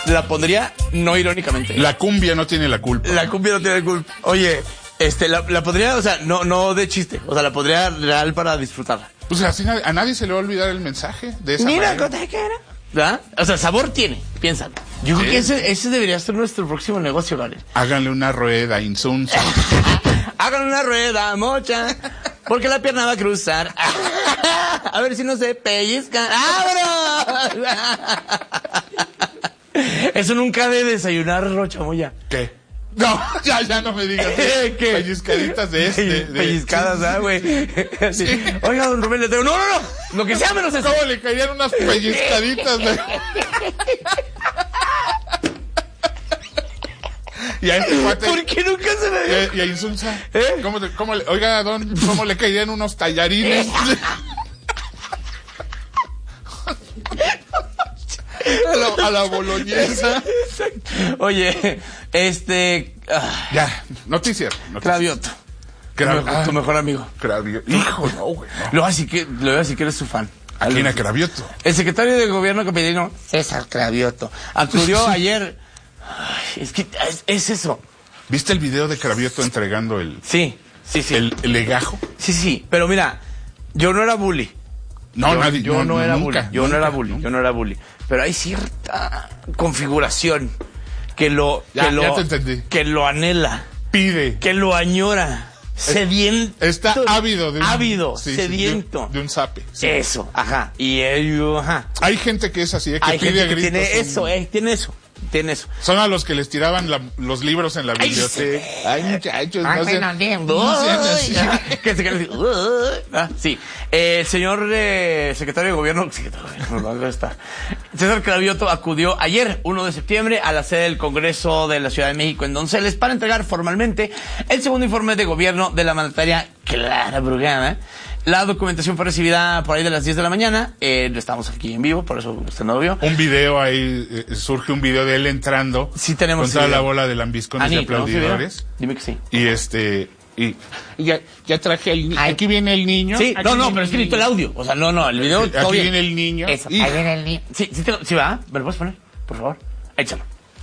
la pondría no irónicamente. La cumbia no tiene la culpa. La cumbia no tiene culpa. Oye, la podría, o sea, no de chiste, o sea, la podría real para disfrutarla. O sea, así a nadie se le va a olvidar el mensaje de esa Mira, manera. ¿qué era? ¿Verdad? O sea, sabor tiene, piénsalo. Yo creo que ese debería ser nuestro próximo negocio, ¿vale? Háganle una rueda, insunza. Háganle una rueda, mocha, porque la pierna va a cruzar. A ver si no se pellizca. ¡Abro! Eso nunca de desayunar, Rochamoya. ¿Qué? No, ya no me digas. ¿Qué? Pellizcaditas de Pellizcadas, güey. Sí. Oiga, don Rubén, le tengo... No. Lo que sea menos eso. ¿Cómo le caerían unas pellizcaditas? Y a este cuate... ¿Por qué nunca se me dio? Y a Insulza. Oiga, don, ¿cómo le caerían unos tallarines? A la boloñesa. Oye, Ya, noticias. Cravioto. Tu mejor amigo. Cravioto. Hijo, no, güey. No. Lo voy a decir que eres su fan. ¿A quién? A Cravioto. El secretario de Gobierno capitalino, César Cravioto, acudió ayer. Ay, es que es eso. ¿Viste el video de Cravioto entregando el... Sí. el legajo? Sí, pero mira, yo no era bully. Yo no era bully. Pero hay cierta configuración que ya te entendí. Que lo anhela. Pide. Que lo añora. Sediento. Está ávido. Sediento. De un zape. Sí. Eso, ajá. Y ajá. Hay gente que es así, que hay pide gente que gritos. tiene eso. Son a los que les tiraban los libros en la biblioteca. Ay, muchachos, no sean así. Que se quedan así. Sí. El señor secretario de Gobierno, César Cravioto acudió ayer, 1 de septiembre, a la sede del Congreso de la Ciudad de México en Donceles para entregar formalmente el segundo informe de gobierno de la mandataria Clara Brugada. La documentación fue recibida por ahí de las 10 de la mañana. Estamos aquí en vivo, por eso usted no lo vio. Un video ahí, surge un video de él entrando. Sí, tenemos. Con toda la bola de lambiscones y aplaudidores. ¿No? Dime que sí. Y ya traje el niño. Aquí viene el niño. Sí, pero es que necesito el audio. O sea, el video. Aquí viene el niño. Eso, ahí viene el niño. Sí, va. ¿Me lo puedes poner? Por favor. Échalo.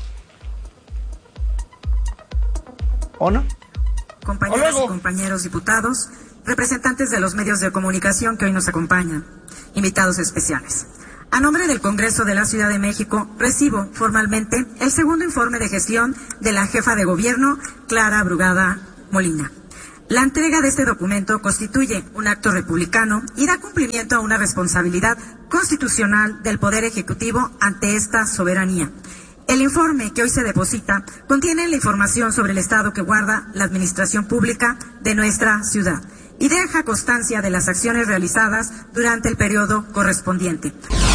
¿O no? Compañeras y compañeros diputados, representantes de los medios de comunicación que hoy nos acompañan, invitados especiales. A nombre del Congreso de la Ciudad de México, recibo formalmente el segundo informe de gestión de la jefa de gobierno, Clara Brugada Molina. La entrega de este documento constituye un acto republicano y da cumplimiento a una responsabilidad constitucional del Poder Ejecutivo ante esta soberanía. El informe que hoy se deposita contiene la información sobre el estado que guarda la administración pública de nuestra ciudad y deja constancia de las acciones realizadas durante el periodo correspondiente.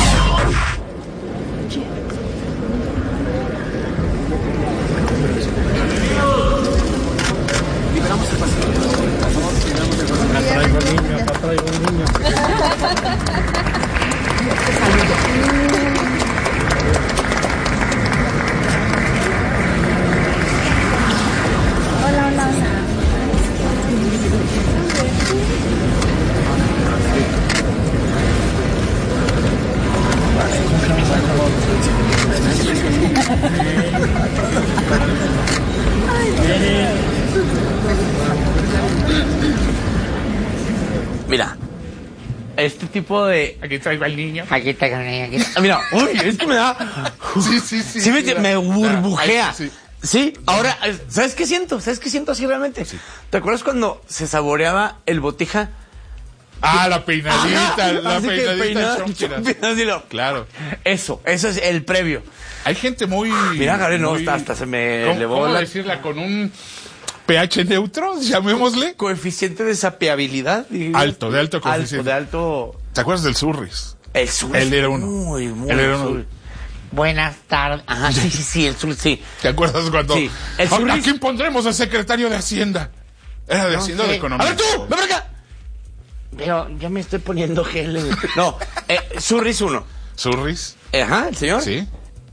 Mira, este tipo de... Aquí traigo al niño. Aquí traigo al niño. Mira, uy, es que me da... Sí, me burbujea. Sí, ahora, ¿sabes qué siento? ¿Sabes qué siento así realmente? Sí. ¿Te acuerdas cuando se saboreaba el Botija? La peinadita, la peinadita. Claro. Eso es el previo. Hay gente muy... Mira, Gabriel, no, hasta se me elevó ¿cómo decirla? Con un pH neutro, llamémosle. Coeficiente de sapeabilidad. De alto coeficiente. De alto. ¿Te acuerdas del Surris? El Surris. Él era uno. Muy Él era uno. Buenas tardes. Ajá, sí, el Surris, sí. ¿Te acuerdas cuando? Sí. El Surris. ¿A quién pondremos al secretario de Hacienda? Era de Hacienda o de Economía. A ver tú, ven para acá. Pero ya me estoy poniendo gel. No, Surris 1. ¿Surris? Ajá, el señor. Sí.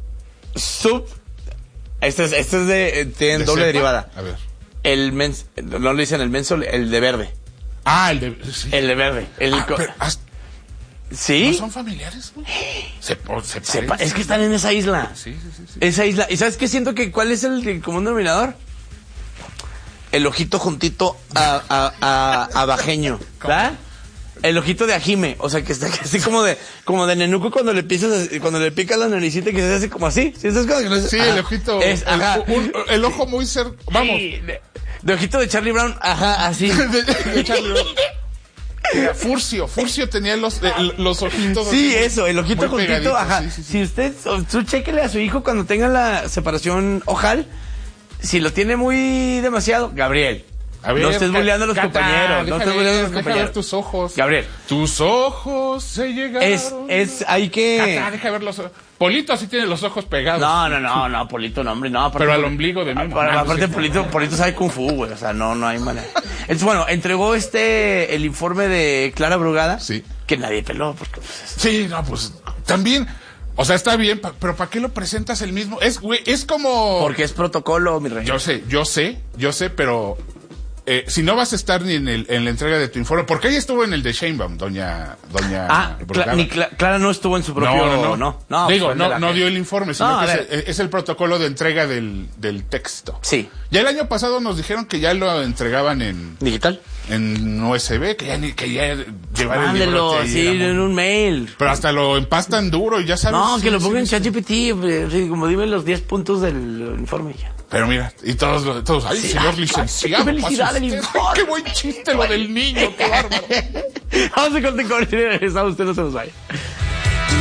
Este es tiene doble derivada. A ver. No le dicen el menso, el de verde. El de... Sí. El de verde. ¿Sí? ¿No son familiares, güey? Es que están en esa isla. Sí. Esa isla. ¿Y sabes qué siento que cuál es el común denominador? El ojito juntito a bajeño, ¿verdad? El ojito de ajime, o sea que está así como de nenuco cuando le picas la naricita que se hace como así. ¿Sí? Sí, el ojito. El ojo muy cerca. Vamos. Sí, de ojito de Charlie Brown, ajá, así. de Charlie Brown. Era Furcio tenía los ojitos. Sí, eso, el ojito juntito, ajá. Sí. Si usted chéquele a su hijo cuando tenga la separación ojal, si lo tiene muy demasiado, Gabriel. A ver, no estés bulleando a los compañeros. No estés bulleando a los compañeros. Ver tus ojos. Gabriel. Tus ojos se llegaron. Hay que... Cata, deja ver los ojos. Polito así tiene los ojos pegados. No, Polito, no, hombre, no. Pero al ombligo de Memo. Aparte, Polito sabe Kung Fu, güey. O sea, no hay manera. Entonces, bueno, entregó el informe de Clara Brugada. Sí. Que nadie peló. Porque, sí, pues también... O sea, está bien, pero ¿para qué lo presentas el mismo? Es como... Porque es protocolo, mi rey. Yo sé, pero... si no vas a estar ni en la entrega de tu informe, porque ella estuvo en el de Sheinbaum, doña Clara no estuvo en su propio... No. Digo, no dio el informe, sino que es el protocolo de entrega del texto. Sí. Ya el año pasado nos dijeron que ya lo entregaban en... ¿Digital? En USB, que ya llevar el libro. Mándelo, sí, en un mail. Pero hasta lo empastan duro y ya sabes. No, que lo pongan en ChatGPT, como dime los 10 puntos del informe ya. Pero mira, y todos, ay, sí, señor licenciado. ¡Qué felicidad del informe! ¡Qué buen chiste lo del niño! ¡Qué bárbaro! Vamos a corte con regresamos, usted no se nos vaya.